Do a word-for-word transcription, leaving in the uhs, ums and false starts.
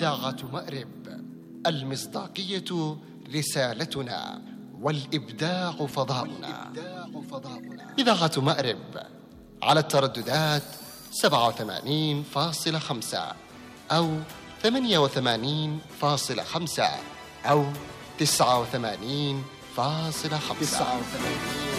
إذاعة مأرب، المصداقية رسالتنا والإبداع فضاؤنا. إذاعة مأرب على الترددات سبعة وثمانين فاصلة خمسة أو ثمانية وثمانين فاصلة خمسة أو تسعة وثمانين فاصلة خمسة.